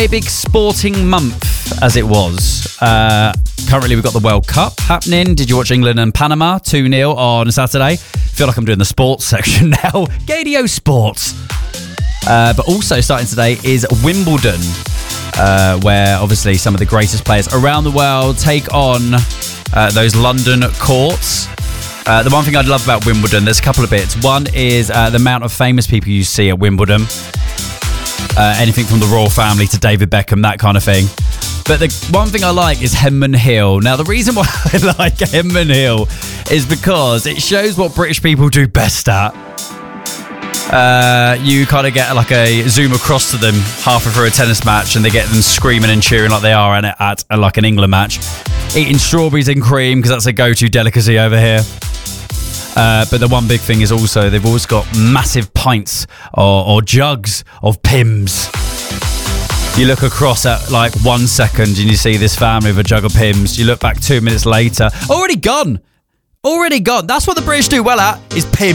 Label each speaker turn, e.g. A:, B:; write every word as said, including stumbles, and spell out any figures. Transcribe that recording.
A: A big sporting month, as it was. Uh, currently, we've got the World Cup happening. Did you watch England and Panama two nil on Saturday? I feel like I'm doing the sports section now. Gadio Sports. Uh, but also starting today is Wimbledon, uh, where obviously some of the greatest players around the world take on uh, those London courts. Uh, the one thing I love about Wimbledon, there's a couple of bits. One is uh, the amount of famous people you see at Wimbledon. Uh, anything from the royal family to David Beckham, that kind of thing. But the one thing I like is Henman Hill. Now, the reason why I like Henman Hill is because it shows what British people do best at. Uh, you kind of get like a zoom across to them halfway through a tennis match and they get them screaming and cheering like they are at, at, at like an England match. Eating strawberries and cream because that's a go-to delicacy over here. Uh, but the one big thing is also they've always got massive pints or, or jugs of Pimm's. You look across at like one second and you see this family with a jug of Pimm's. You look back two minutes later, already gone. Already gone. That's what the British do well at, is Pimm's.